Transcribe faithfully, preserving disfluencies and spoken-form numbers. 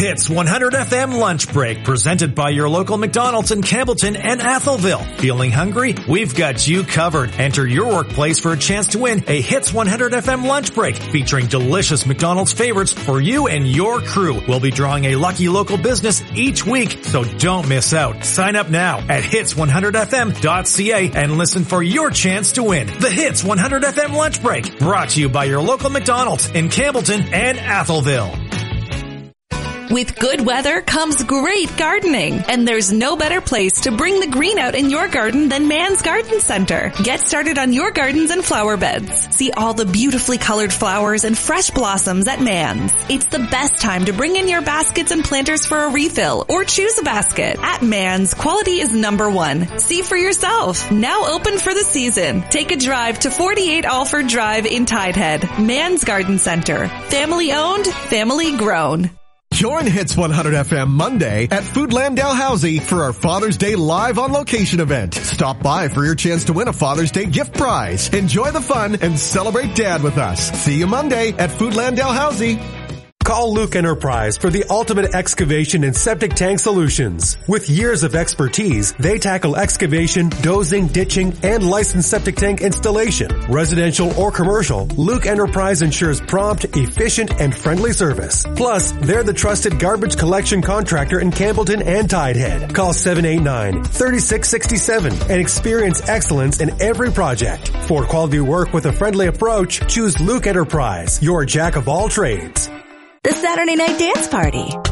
Hits one hundred F M Lunch Break, presented by your local McDonald's in Campbellton and Atholville. Feeling hungry? We've got you covered. Enter your workplace for a chance to win a Hits one hundred F M Lunch Break featuring delicious McDonald's favorites for you and your crew. We'll be drawing a lucky local business each week, so don't miss out. Sign up now at hits one hundred f m dot c a and listen for your chance to win the Hits one hundred F M Lunch Break, brought to you by your local McDonald's in Campbellton and Atholville. With good weather comes great gardening, and there's no better place to bring the green out in your garden than Man's Garden Center. Get started on your gardens and flower beds. See all the beautifully colored flowers and fresh blossoms at Man's. It's the best time to bring in your baskets and planters for a refill, or choose a basket. At Man's, quality is number one. See for yourself. Now open for the season. Take a drive to forty-eight Alford Drive in Tidehead. Man's Garden Center. Family owned, family grown. Join Hits one hundred F M Monday at Foodland Dalhousie for our Father's Day live on location event. Stop by for your chance to win a Father's Day gift prize. Enjoy the fun and celebrate Dad with us. See you Monday at Foodland Dalhousie. Call Luke Enterprise for the ultimate excavation and septic tank solutions. With years of expertise, they tackle excavation, dozing, ditching, and licensed septic tank installation. Residential or commercial, Luke Enterprise ensures prompt, efficient, and friendly service. Plus, they're the trusted garbage collection contractor in Campbellton and Tidehead. Call seven eight nine, three six six seven and experience excellence in every project. For quality work with a friendly approach, choose Luke Enterprise, your jack of all trades. The Saturday Night Dance Party.